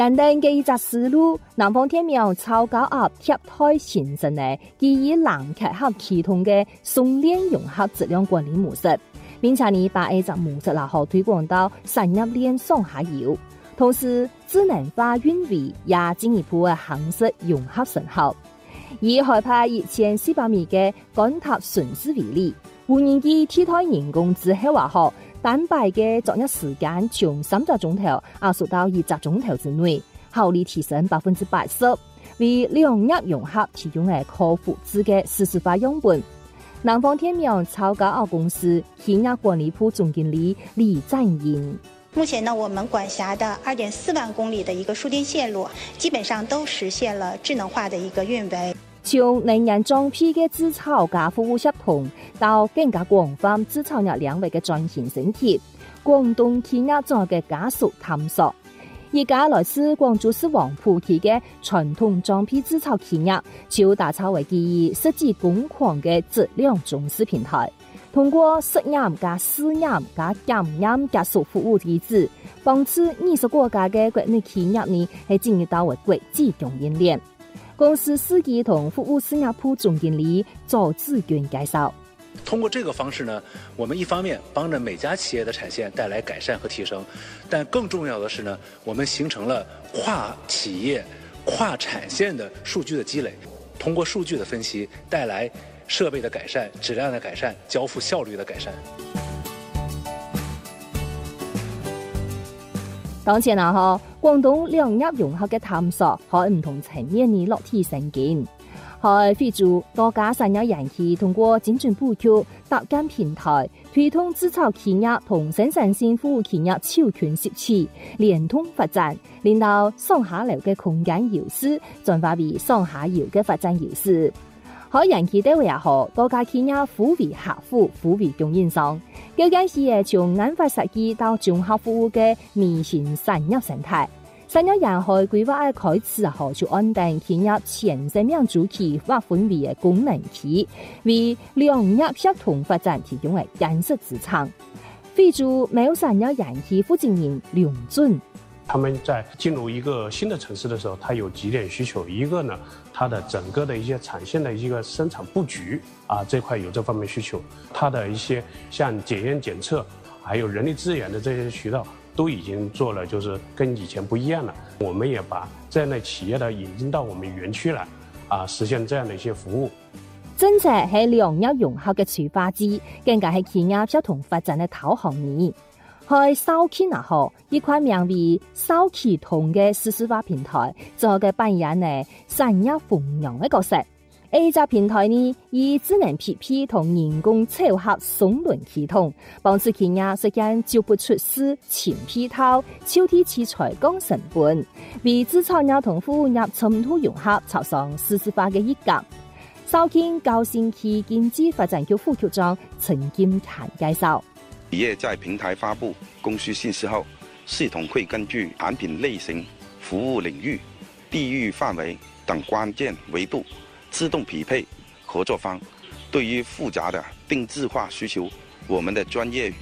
簡單嘅一隻思路，南方天喵超高壓貼台形成嘅基於冷卻合系統嘅送鏈融合質量管理模式，並且呢把呢隻模式然後推廣到產業鏈上下游，同時智能化運維也進一步嘅夯實融合成效。以開發1400米嘅乾塔巡視為例，無人機替代人工之後話學單擺嘅作業時間從3個鐘頭壓縮到1個鐘頭之內，效率提升80%，為兩業融合提供嘅可複製嘅實時化樣本。南方天喵超高壓公司企業管理部總經理李展英。 目前呢，我們管轄的2.4萬公里的一個輸電線路，基本上都實現了智能化的一個運維。 從能源裝批嘅製造加服務協同，到更加廣泛製造業領域嘅轉型升級，廣東企業做嘅加速探索。而家來自廣州市黃埔區嘅傳統裝批製造企業，就打造為基於設計工況嘅質量重視平台，通過實驗加試驗加檢驗加速服務機制，幫助20個國家嘅國內企業呢係進入到為國際供應鏈。公司司機同服務事業部總經理趙志軍介紹， 通過這個方式呢，我們一方面幫着每家企業的產線帶來改善和提升，但更重要的是呢，我們形成了跨企業、跨產線的數據的積累，通過數據的分析，帶來設備的改善、質量的改善、交付效率的改善。 當前廣東兩業融合嘅探索喺唔同層面嘅落地生根，喺非洲多家產業人士通過精準布局、搭建平台，推動製造企業同生產性服務企業超權攝取、聯通發展，令到上下游嘅空間優勢轉化為上下游嘅發展優勢。喺人氣地位也好，多家企業互為客戶、互為供應商，究竟係從研發設計到綜合服務嘅微型產業生態。產業人海規劃嘅開始後，就按定企業全生命週期劃分為嘅功能期，為兩業協同發展提供嘅堅實支撐。非洲沒有產業人氣負責人梁俊。 他們在進入一個新的城市的時候，它有幾點需求。一個呢，它的整個的一些產線的一個生產佈局這塊有這方面需求。它的一些像檢驗檢測，還有人力資源的這些渠道，都已經做了，就是跟以前不一樣了。我們也把這樣的企業呢引進到我們園區來，實現這樣的一些服務。 正正係兩業融合嘅催化劑，更加係企業協同發展嘅頭號年。喺sauKIN後，一塊名為sauKI通嘅實時化平台，做嘅扮演呢產業鳳陽嘅角色。呢隻平台呢以智能匹配同人工湊合雙輪系統，幫助企業實現足不出師、前配套、超低器材降成本，為製造業同服務業深度融合，朝上實時化嘅一格。sauKIN高新區經濟發展局副局長陳金侃介紹。 企業在平台發布供需信息後，系統會根據產品類型、服務領域、地域範圍等關鍵維度，自動匹配合作方。對於複雜的定制化需求，我們的專業